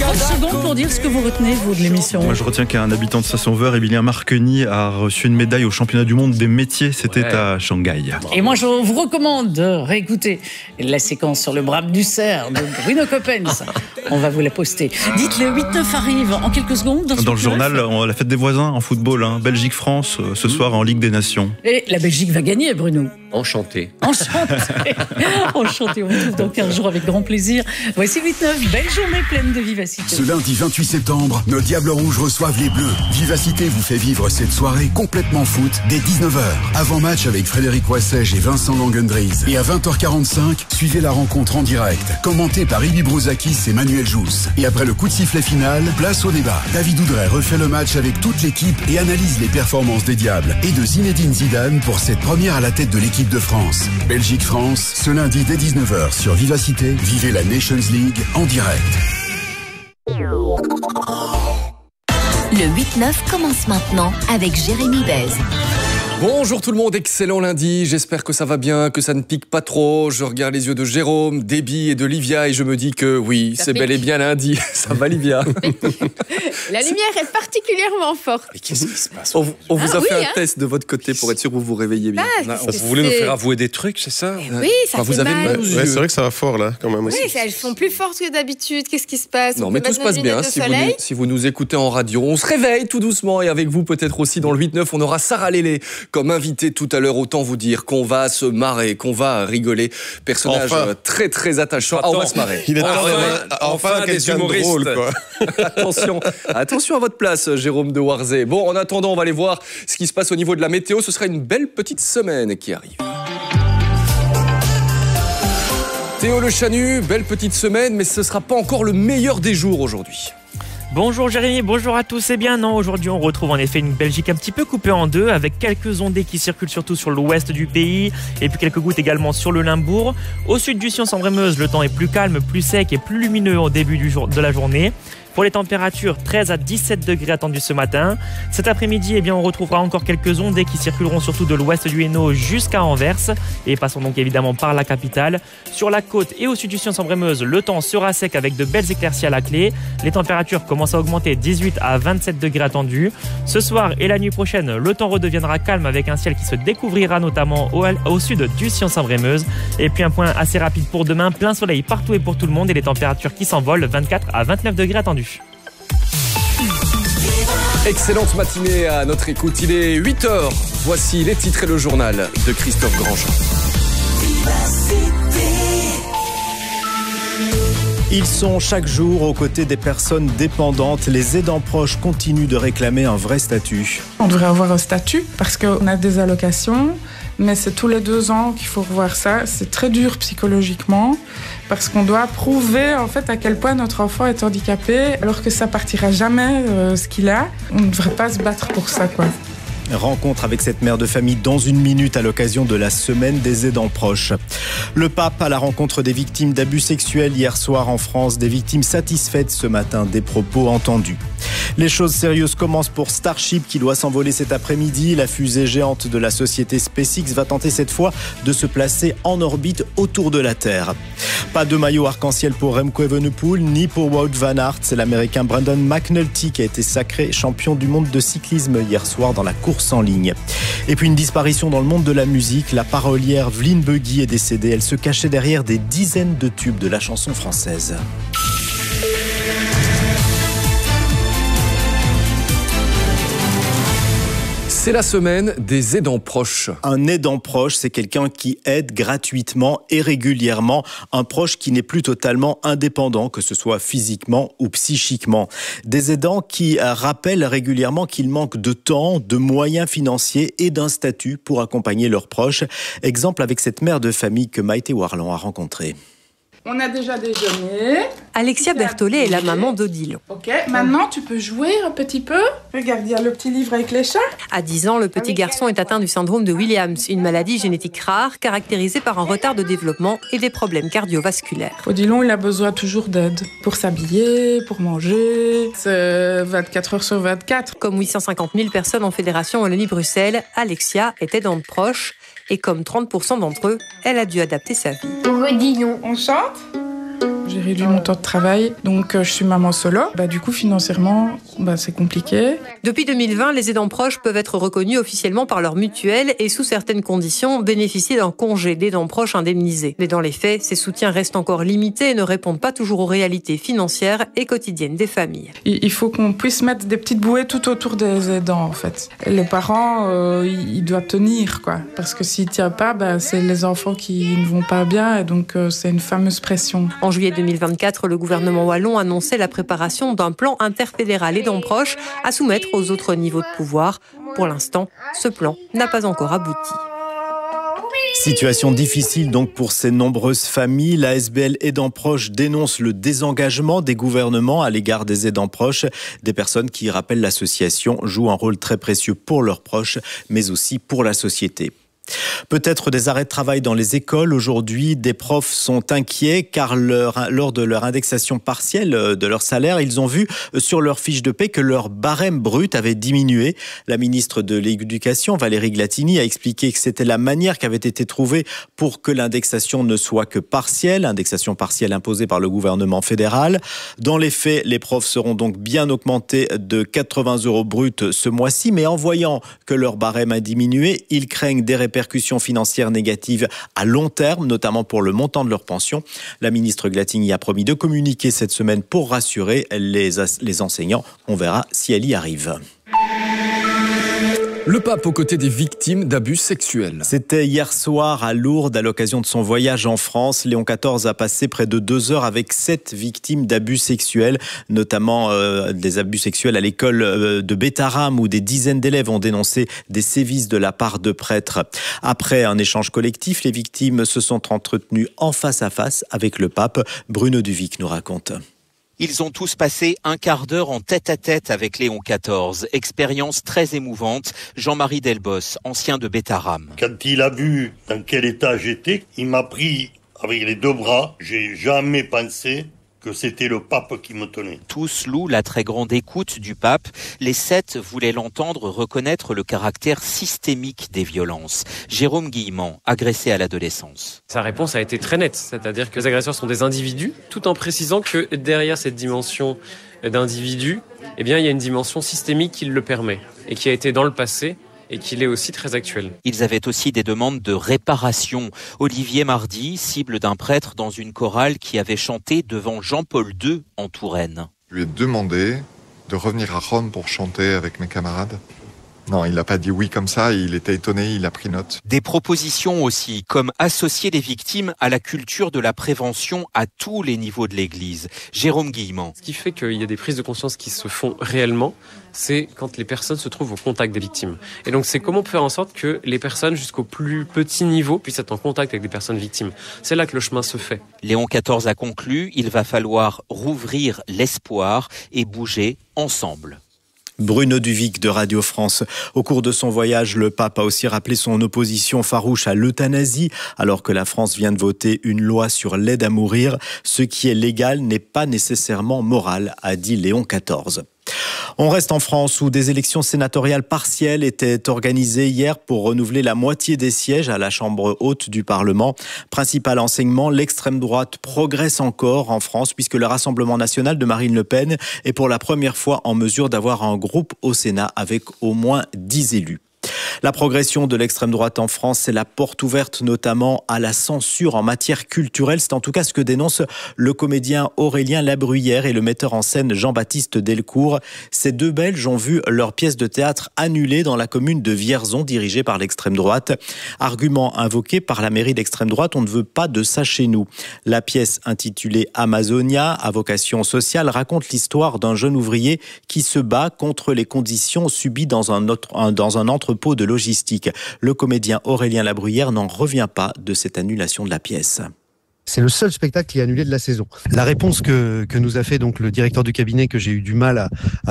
30 secondes pour dire ce que vous retenez, vous, de l'émission. Moi, je retiens qu'un habitant de Saint-Sauveur, Emilien Marqueny, a reçu une médaille au championnat du monde des métiers. C'était à Shanghai. Et moi, je vous recommande de réécouter la séquence sur le Brame du Cerf de Bruno Coppens. On va vous la poster. Dites, le 8-9 arrive en quelques secondes. Dans le journal, la fête des voisins en football, Belgique-France, ce soir en Ligue des Nations. Et la Belgique va gagner, Bruno. Enchanté. Enchanté. Enchanté. On vous retrouve dans 15 jours avec grand plaisir. Voici 8-9. Belle journée pleine de vivacité. Ce lundi 28 septembre, nos Diables Rouges reçoivent les Bleus. Vivacité vous fait vivre cette soirée complètement foot dès 19h. Avant-match avec Frédéric Wassège et Vincent Langendries. Et à 20h45, suivez la rencontre en direct, commentée par Ibi Brouzakis et Manuel Jousse. Et après le coup de sifflet final, place au débat. David Oudray refait le match avec toute l'équipe et analyse les performances des Diables et de Zinedine Zidane pour cette première à la tête de l'équipe de France. Belgique-France, ce lundi dès 19h sur Vivacité. Vivez la Nations League en direct. Le 8-9 commence maintenant avec Jérémy Bez. Bonjour tout le monde, excellent lundi, j'espère que ça va bien, que ça ne pique pas trop. Je regarde les yeux de Jérôme, d'Ebi et de Livia et je me dis que oui, c'est bel et bien lundi. Ça va Livia? La lumière est particulièrement forte. Mais qu'est-ce qui se passe? On vous a fait un test de votre côté pour être sûr que vous vous réveillez bien. Vous voulez nous faire avouer des trucs, c'est ça? Oui, ça fait vous avez mal. Ouais, c'est vrai que ça va fort là, quand même aussi. Oui, elles sont plus fortes que d'habitude. Qu'est-ce qui se passe? Non, mais tout se passe bien. Si vous nous écoutez en radio, on se réveille tout doucement et avec vous peut-être aussi dans le 8-9, on aura Sarah Lélé comme invité tout à l'heure. Autant vous dire qu'on va se marrer, qu'on va rigoler. Personnage très très attachant. On va se marrer. Il est enfin quelqu'un de drôle, quoi. Attention à votre place, Jérôme de Warzé. Bon, en attendant, on va aller voir ce qui se passe au niveau de la météo. Ce sera une belle petite semaine qui arrive. Théo Le Chanu, belle petite semaine, mais ce ne sera pas encore le meilleur des jours aujourd'hui. Bonjour Jérémy, bonjour à tous. Eh bien non, aujourd'hui on retrouve en effet une Belgique un petit peu coupée en deux avec quelques ondées qui circulent surtout sur l'ouest du pays et puis quelques gouttes également sur le Limbourg. Au sud du Sion-Sambre-et-Meuse, le temps est plus calme, plus sec et plus lumineux au début de la journée. Pour les températures, 13 à 17 degrés attendus ce matin. Cet après-midi, eh bien, on retrouvera encore quelques ondées qui circuleront surtout de l'ouest du Hainaut jusqu'à Anvers. Et passons donc évidemment par la capitale. Sur la côte et au sud du Sion-Sambre-et-Meuse, le temps sera sec avec de belles éclaircies à la clé. Les températures commencent à augmenter, 18 à 27 degrés attendus. Ce soir et la nuit prochaine, le temps redeviendra calme avec un ciel qui se découvrira notamment au sud du Sion-Sambre-et-Meuse. Et puis un point assez rapide pour demain, plein soleil partout et pour tout le monde et les températures qui s'envolent, 24 à 29 degrés attendus. Excellente matinée à notre écoute, il est 8h. Voici les titres et le journal de Christophe Grandjean. Ils sont chaque jour aux côtés des personnes dépendantes. Les aidants proches continuent de réclamer un vrai statut. On devrait avoir un statut parce qu'on a des allocations, mais c'est tous les 2 ans qu'il faut revoir ça. C'est très dur psychologiquement parce qu'on doit prouver en fait à quel point notre enfant est handicapé alors que ça partira jamais ce qu'il a. On ne devrait pas se battre pour ça, quoi. Rencontre avec cette mère de famille dans une minute à l'occasion de la semaine des aidants proches. Le pape à la rencontre des victimes d'abus sexuels hier soir en France. Des victimes satisfaites ce matin des propos entendus. Les choses sérieuses commencent pour Starship qui doit s'envoler cet après-midi. La fusée géante de la société SpaceX va tenter cette fois de se placer en orbite autour de la Terre. Pas de maillot arc-en-ciel pour Remco Evenepoel ni pour Wout van Aert. C'est l'Américain Brandon McNulty qui a été sacré champion du monde de cyclisme hier soir dans la course en ligne. Et puis une disparition dans le monde de la musique. La parolière Vline Buggy est décédée. Elle se cachait derrière des dizaines de tubes de la chanson française. C'est la semaine des aidants proches. Un aidant proche, c'est quelqu'un qui aide gratuitement et régulièrement un proche qui n'est plus totalement indépendant, que ce soit physiquement ou psychiquement. Des aidants qui rappellent régulièrement qu'ils manquent de temps, de moyens financiers et d'un statut pour accompagner leurs proches. Exemple avec cette mère de famille que Maïté Warlan a rencontrée. On a déjà déjeuné. Alexia Berthollet est la maman d'Odile. Ok, maintenant tu peux jouer un petit peu. Regarde, il y a le petit livre avec les chats. À 10 ans, le petit garçon est atteint du syndrome de Williams, une maladie génétique rare caractérisée par un retard de développement et des problèmes cardiovasculaires. Odilon, il a besoin toujours d'aide pour s'habiller, pour manger. C'est 24 heures sur 24. Comme 850 000 personnes en fédération Wallonie-Bruxelles, Alexia est aidante proche. Et comme 30% d'entre eux, elle a dû adapter sa vie. Odilon, on chante ? J'ai réduit mon temps de travail, donc je suis maman solo. Du coup, financièrement, c'est compliqué. Depuis 2020, les aidants proches peuvent être reconnus officiellement par leur mutuelle et sous certaines conditions bénéficier d'un congé d'aidant proche indemnisé. Mais dans les faits, ces soutiens restent encore limités et ne répondent pas toujours aux réalités financières et quotidiennes des familles. Il faut qu'on puisse mettre des petites bouées tout autour des aidants, en fait. Les parents, ils doivent tenir, quoi. Parce que s'ils ne tiennent pas, c'est les enfants qui ne vont pas bien et donc c'est une fameuse pression. En juillet 2024, le gouvernement wallon annonçait la préparation d'un plan interfédéral aidants proches à soumettre aux autres niveaux de pouvoir. Pour l'instant, ce plan n'a pas encore abouti. Situation difficile donc pour ces nombreuses familles. La SBL Aidants Proches dénonce le désengagement des gouvernements à l'égard des aidants proches. Des personnes qui, rappellent l'association, jouent un rôle très précieux pour leurs proches, mais aussi pour la société. Peut-être des arrêts de travail dans les écoles. Aujourd'hui, des profs sont inquiets car lors de leur indexation partielle de leur salaire, ils ont vu sur leur fiche de paie que leur barème brut avait diminué. La ministre de l'Éducation, Valérie Glatini, a expliqué que c'était la manière qui avait été trouvée pour que l'indexation ne soit que partielle, indexation partielle imposée par le gouvernement fédéral. Dans les faits, les profs seront donc bien augmentés de 80 € bruts ce mois-ci, mais en voyant que leur barème a diminué, ils craignent des répercussions financières négatives à long terme, notamment pour le montant de leur pension. La ministre Glatini a promis de communiquer cette semaine pour rassurer les enseignants. On verra si elle y arrive. Le pape aux côtés des victimes d'abus sexuels. C'était hier soir à Lourdes à l'occasion de son voyage en France. Léon XIV a passé près de 2 heures avec 7 victimes d'abus sexuels, notamment des abus sexuels à l'école de Bétharram où des dizaines d'élèves ont dénoncé des sévices de la part de prêtres. Après un échange collectif, les victimes se sont entretenues en face à face avec le pape. Bruno Duvic nous raconte. Ils ont tous passé un quart d'heure en tête-à-tête avec Léon XIV. Expérience très émouvante. Jean-Marie Delbos, ancien de Bétharram. Quand il a vu dans quel état j'étais, il m'a pris avec les 2 bras. J'ai jamais pensé que c'était le pape qui me tenait. Tous louent la très grande écoute du pape. Les 7 voulaient l'entendre reconnaître le caractère systémique des violences. Jérôme Guillemant, agressé à l'adolescence. Sa réponse a été très nette, c'est-à-dire que les agresseurs sont des individus, tout en précisant que derrière cette dimension d'individu, il y a une dimension systémique qui le permet et qui a été dans le passé et qu'il est aussi très actuel. Ils avaient aussi des demandes de réparation. Olivier Mardy, cible d'un prêtre dans une chorale qui avait chanté devant Jean-Paul II en Touraine. Je lui ai demandé de revenir à Rome pour chanter avec mes camarades. Non, il n'a pas dit oui comme ça, il était étonné, il a pris note. Des propositions aussi, comme associer les victimes à la culture de la prévention à tous les niveaux de l'Église. Jérôme Guillemant. Ce qui fait qu'il y a des prises de conscience qui se font réellement, c'est quand les personnes se trouvent au contact des victimes. Et donc c'est comment faire en sorte que les personnes jusqu'au plus petit niveau puissent être en contact avec des personnes victimes. C'est là que le chemin se fait. Léon XIV a conclu, il va falloir rouvrir l'espoir et bouger ensemble. Bruno Duvic de Radio France. Au cours de son voyage, le pape a aussi rappelé son opposition farouche à l'euthanasie, alors que la France vient de voter une loi sur l'aide à mourir. Ce qui est légal n'est pas nécessairement moral, a dit Léon XIV. On reste en France où des élections sénatoriales partielles étaient organisées hier pour renouveler la moitié des sièges à la Chambre haute du Parlement. Principal enseignement, l'extrême droite progresse encore en France puisque le Rassemblement national de Marine Le Pen est pour la première fois en mesure d'avoir un groupe au Sénat avec au moins 10 élus. La progression de l'extrême droite en France, c'est la porte ouverte notamment à la censure en matière culturelle. C'est en tout cas ce que dénonce le comédien Aurélien Labruyère et le metteur en scène Jean-Baptiste Delcourt. Ces 2 Belges ont vu leur pièce de théâtre annulée dans la commune de Vierzon, dirigée par l'extrême droite. Argument invoqué par la mairie d'extrême droite, on ne veut pas de ça chez nous. La pièce intitulée Amazonia, à vocation sociale, raconte l'histoire d'un jeune ouvrier qui se bat contre les conditions subies dans un entrepôt de logistique. Le comédien Aurélien Labruyère n'en revient pas de cette annulation de la pièce. C'est le seul spectacle qui est annulé de la saison. La réponse que nous a fait donc le directeur du cabinet, que j'ai eu du mal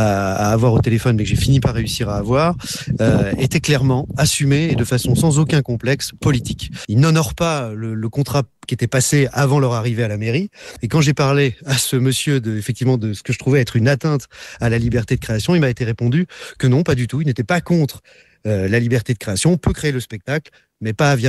à avoir au téléphone, mais que j'ai fini par réussir à avoir, était clairement assumée et de façon sans aucun complexe politique. Ils n'honorent pas le contrat qui était passé avant leur arrivée à la mairie. Et quand j'ai parlé à ce monsieur effectivement de ce que je trouvais être une atteinte à la liberté de création, il m'a été répondu que non, pas du tout. Il n'était pas contre la liberté de création. On peut créer le spectacle, mais pas à Vierzon.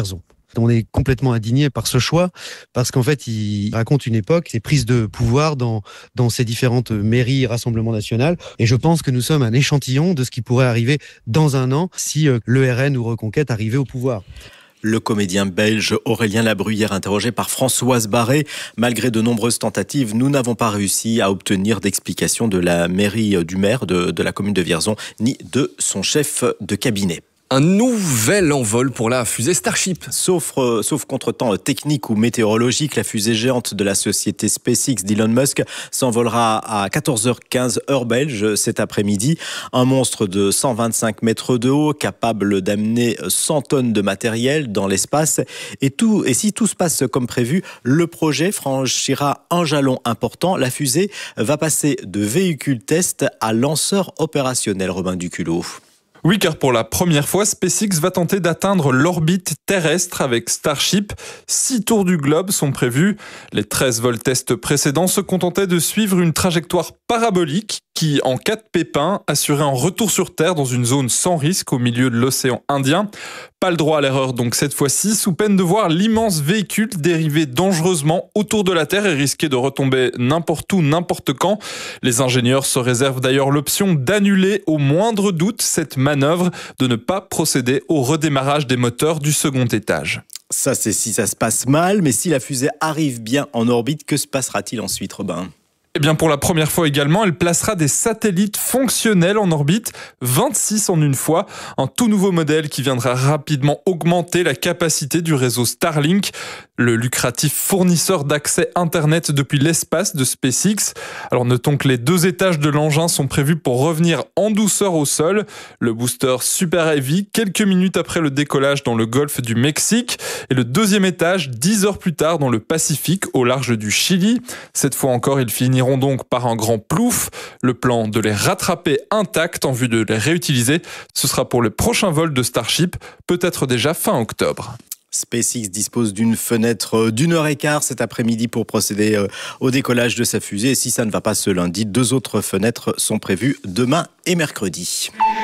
On est complètement indigné par ce choix parce qu'en fait, il raconte une époque, les prises de pouvoir dans ces différentes mairies, rassemblements nationaux. Et je pense que nous sommes un échantillon de ce qui pourrait arriver dans un an si le RN ou Reconquête arrivait au pouvoir. Le comédien belge Aurélien Labruyère, interrogé par Françoise Barré. Malgré de nombreuses tentatives, nous n'avons pas réussi à obtenir d'explication de la mairie du maire de la commune de Vierzon, ni de son chef de cabinet. Un nouvel envol pour la fusée Starship. Sauf contretemps technique ou météorologique, la fusée géante de la société SpaceX d'Elon Musk s'envolera à 14h15 heure belge cet après-midi. Un monstre de 125 mètres de haut, capable d'amener 100 tonnes de matériel dans l'espace. Et si tout se passe comme prévu, le projet franchira un jalon important. La fusée va passer de véhicule test à lanceur opérationnel. Robin Duculot. Oui, car pour la première fois, SpaceX va tenter d'atteindre l'orbite terrestre avec Starship. 6 tours du globe sont prévus. Les 13 vols tests précédents se contentaient de suivre une trajectoire parabolique qui, en cas de pépin, assurait un retour sur Terre dans une zone sans risque au milieu de l'océan Indien. Pas le droit à l'erreur donc cette fois-ci, sous peine de voir l'immense véhicule dériver dangereusement autour de la Terre et risquer de retomber n'importe où, n'importe quand. Les ingénieurs se réservent d'ailleurs l'option d'annuler au moindre doute cette manœuvre, de ne pas procéder au redémarrage des moteurs du second étage. Ça, c'est si ça se passe mal, mais si la fusée arrive bien en orbite, que se passera-t-il ensuite, Robin ? Eh bien, pour la première fois également, elle placera des satellites fonctionnels en orbite, 26 en une fois, un tout nouveau modèle qui viendra rapidement augmenter la capacité du réseau Starlink, le lucratif fournisseur d'accès Internet depuis l'espace de SpaceX. Alors notons que les 2 étages de l'engin sont prévus pour revenir en douceur au sol. Le booster Super Heavy, quelques minutes après le décollage dans le golfe du Mexique, et le 2e étage 10 heures plus tard dans le Pacifique, au large du Chili. Cette fois encore, ils finiront donc par un grand plouf. Le plan de les rattraper intacts en vue de les réutiliser, ce sera pour le prochain vol de Starship, peut-être déjà fin octobre. SpaceX dispose d'une fenêtre d'1h15 cet après-midi pour procéder au décollage de sa fusée. Et si ça ne va pas ce lundi, 2 autres fenêtres sont prévues demain et mercredi.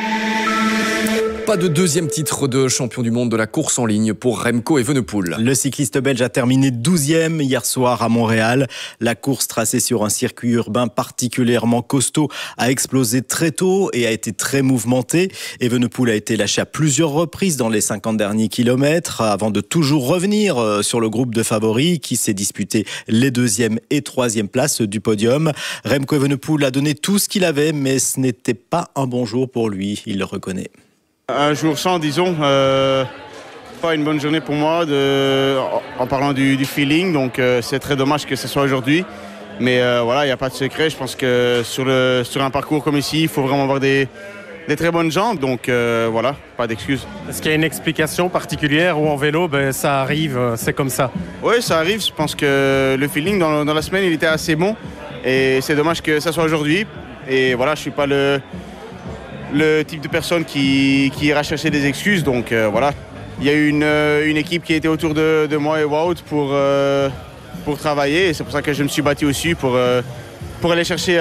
Pas de 2e titre de champion du monde de la course en ligne pour Remco Evenepoel. Le cycliste belge a terminé 12e hier soir à Montréal. La course tracée sur un circuit urbain particulièrement costaud a explosé très tôt et a été très mouvementée. Evenepoel a été lâché à plusieurs reprises dans les 50 derniers kilomètres avant de toujours revenir sur le groupe de favoris qui s'est disputé les 2e et 3e places du podium. Remco Evenepoel a donné tout ce qu'il avait, mais ce n'était pas un bon jour pour lui, il le reconnaît. Un jour sans, disons, pas une bonne journée pour moi en parlant du feeling, donc c'est très dommage que ce soit aujourd'hui. Mais voilà, il n'y a pas de secret. Je pense que sur un parcours comme ici, il faut vraiment avoir des très bonnes jambes, donc voilà, pas d'excuses. Est-ce qu'il y a une explication particulière ou en vélo, ça arrive, c'est comme ça? Oui, ça arrive. Je pense que le feeling dans la semaine, il était assez bon et c'est dommage que ça soit aujourd'hui. Et voilà, je ne suis pas le type de personne qui ira chercher des excuses, donc voilà. Il y a eu une équipe qui était autour de moi et Wout pour travailler, et c'est pour ça que je me suis battu aussi pour aller chercher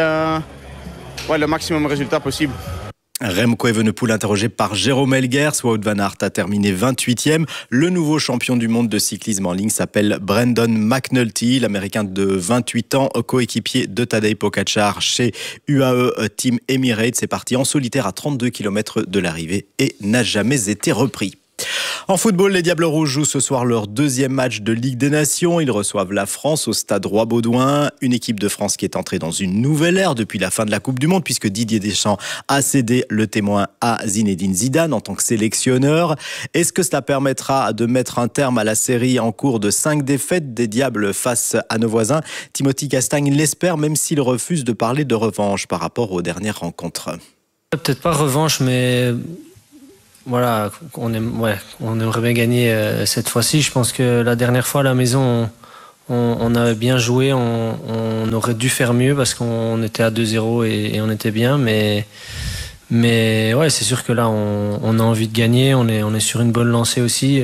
le maximum de résultats possible. Remco Evenepoel interrogé par Jérôme Elguers. Wout van Aert a terminé 28e. Le nouveau champion du monde de cyclisme en ligne s'appelle Brandon McNulty, l'américain de 28 ans, coéquipier de Tadej Pogačar chez UAE Team Emirates. C'est parti en solitaire à 32 km de l'arrivée et n'a jamais été repris. En football, les Diables Rouges jouent ce soir leur 2e match de Ligue des Nations. Ils reçoivent la France au stade Roi-Baudouin. Une équipe de France qui est entrée dans une nouvelle ère depuis la fin de la Coupe du Monde, puisque Didier Deschamps a cédé le témoin à Zinedine Zidane en tant que sélectionneur. Est-ce que cela permettra de mettre un terme à la série en cours de 5 défaites des Diables face à nos voisins? Timothy Castagne l'espère, même s'il refuse de parler de revanche par rapport aux dernières rencontres. Peut-être pas revanche, mais... Voilà, on aimerait bien gagner cette fois-ci. Je pense que la dernière fois à la maison, on avait bien joué, on aurait dû faire mieux parce qu'on était à 2-0 et on était bien. Mais ouais, c'est sûr que là, on a envie de gagner. On est sur une bonne lancée aussi.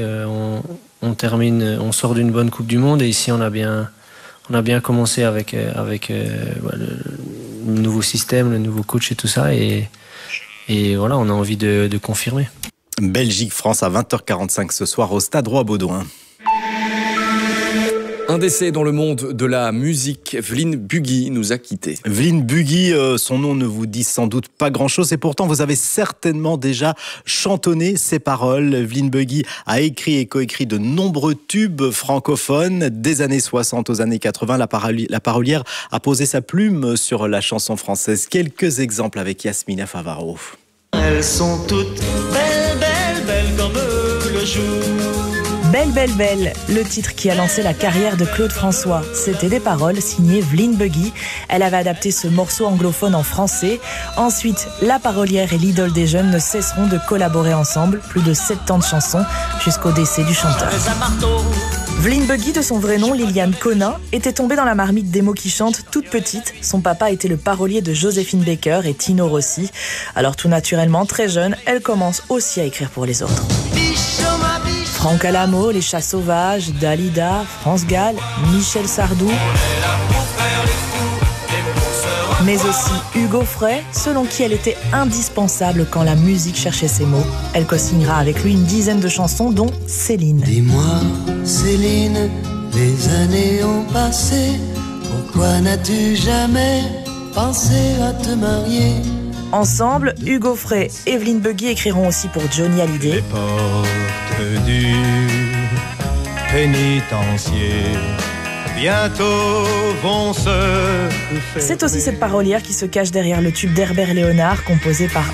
On sort d'une bonne Coupe du Monde et ici on a bien commencé avec le nouveau système, le nouveau coach et tout ça. Et voilà, on a envie de confirmer. Belgique-France à 20h45 ce soir au stade Roi-Baudouin. Un décès dans le monde de la musique. Evelyne Bugui nous a quittés. Evelyne Bugui, son nom ne vous dit sans doute pas grand-chose et pourtant vous avez certainement déjà chantonné ses paroles. Evelyne Bugui a écrit et coécrit de nombreux tubes francophones. Des années 60 aux années 80, la parolière a posé sa plume sur la chanson française. Quelques exemples avec Yasmina Favaro. Elles sont toutes belles, belles, belles comme le jour. Belle, belle, belle, le titre qui a lancé la carrière de Claude François. C'était des paroles signées Evelyne Bugui. Elle avait adapté ce morceau anglophone en français. Ensuite, la parolière et l'idole des jeunes ne cesseront de collaborer ensemble. Plus de 7 ans de chansons jusqu'au décès du chanteur. Evelyne Bugui, de son vrai nom Liliane Conin, était tombée dans la marmite des mots qui chantent toute petite. Son papa était le parolier de Joséphine Baker et Tino Rossi. Alors tout naturellement, très jeune, elle commence aussi à écrire pour les autres. Franck Alamo, Les Chats Sauvages, Dalida, France Gall, Michel Sardou, mais aussi Hugo Frey, selon qui elle était indispensable quand la musique cherchait ses mots. Elle co-signera avec lui une dizaine de chansons, dont Céline. Dis-moi, Céline, les années ont passé, pourquoi n'as-tu jamais pensé à te marier? Ensemble, Hugo Frey et Evelyne Bugui écriront aussi pour Johnny Hallyday. Les portes du pénitencier bientôt vont se... C'est aussi cette parolière qui se cache derrière le tube d'Herbert Léonard, composé par